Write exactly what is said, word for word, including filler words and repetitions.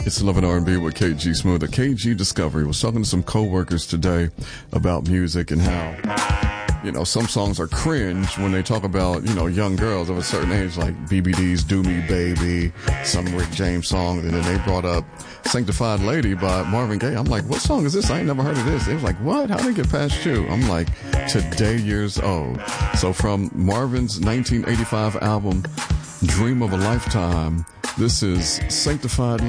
It's eleven R and B with K G Smooth. The K G Discovery was talking to some co-workers today about music and how, you know, some songs are cringe when they talk about, you know, young girls of a certain age, like B B D's Do Me Baby, some Rick James song. And then they brought up Sanctified Lady by Marvin Gaye. I'm like, what song is this? I ain't never heard of this. They was like, what? How did it get past you? I'm like, today years old. So from Marvin's nineteen eighty-five album, Dream of a Lifetime, this is Sanctified